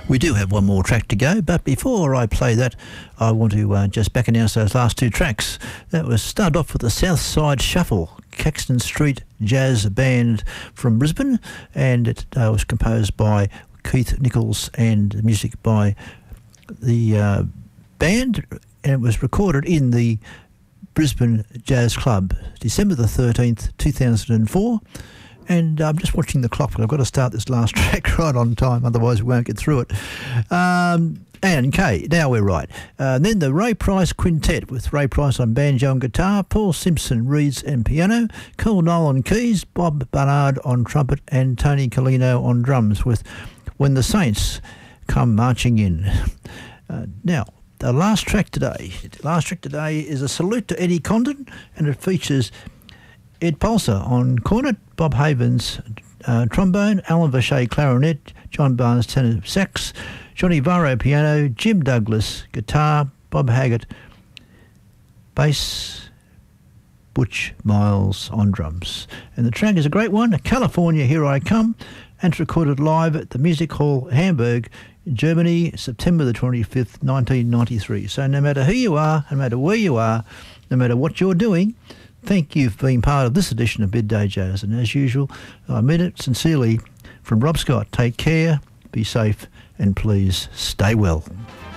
We do have one more track to go, but before I play that, I want to just back announce those last two tracks. That was started off with the Southside Shuffle, Caxton Street Jazz Band from Brisbane, and it was composed by Keith Nichols and music by the band, and it was recorded in the Brisbane Jazz Club, December the 13th, 2004. And I'm just watching the clock, but I've got to start this last track right on time, otherwise we won't get through it. And K, now we're right. Then the Ray Price Quintet with Ray Price on banjo and guitar, Paul Simpson reeds and piano, Cole Nolan on keys, Bob Barnard on trumpet, and Tony Colino on drums with When the Saints Come Marching In. Now, the last track today is a salute to Eddie Condon, and it features Ed Pulsar on cornet, Bob Havens trombone, Alan Vache clarinet, John Barnes tenor sax, Johnny Varro piano, Jim Douglas guitar, Bob Haggart bass, Butch Miles on drums. And the track is a great one, California Here I Come, and it's recorded live at the Music Hall Hamburg, Germany, September the 25th, 1993. So no matter who you are, no matter where you are, no matter what you're doing, thank you for being part of this edition of Midday Jazz. And as usual, I mean it sincerely from Rob Scott. Take care, be safe, and please stay well.